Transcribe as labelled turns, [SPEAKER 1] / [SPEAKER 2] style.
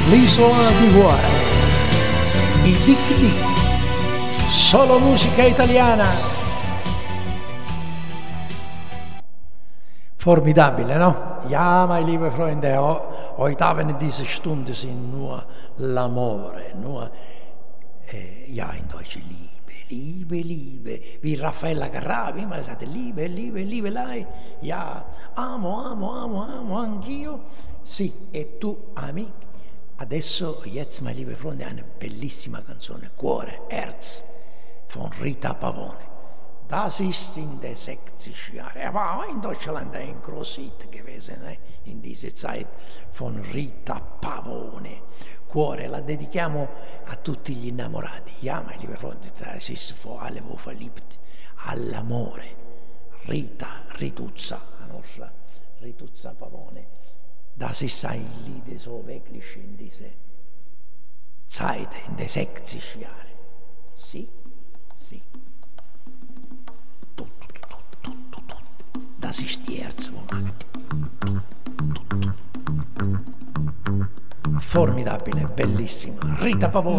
[SPEAKER 1] l'isola di cuore, i Dic Dic, solo musica italiana. Formidabile, no? Ja, meine liebe Freunde, heute Abend in dieser Stunde sind nur l'amore, nur, ja, in Deutsch Liebe, wie Raffaella Carrà, wie man sagt, Liebe lei, ja, amo anch'io, sì, e tu ami. Adesso, jetzt, meine liebe Freunde, eine bellissima canzone, Cuore, Herz, von Rita Pavone. Das ist in den 60er Jahren. Er war auch in Deutschland ein Großhit gewesen, in dieser Zeit, von Rita Pavone. Cuore, la dedichiamo a tutti gli innamorati. Ja, meine liebe Freunde, das ist vor allem, wo verliebt, all'amore. Rituzza, la nostra Rituzza Pavone. Das ist ein Lied so wirklich in diese Zeit, in den 60er Jahren. Sì. Das ist die Erzwohnung. Formidabile, bellissima. Rita Pavone.